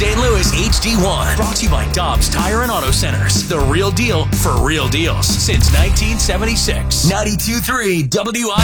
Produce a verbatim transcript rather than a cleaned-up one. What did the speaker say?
Saint Louis H D one. Brought to you by Dobbs Tire and Auto Centers. The real deal for real deals since nineteen seventy-six. ninety-two point three W I